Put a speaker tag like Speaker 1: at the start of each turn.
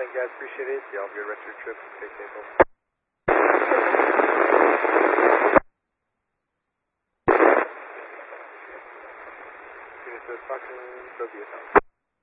Speaker 1: Thank you guys, appreciate it. Y'all have your rest of your trip. Stay safe. Unit 2 Foxtrot, Tokyo Tower.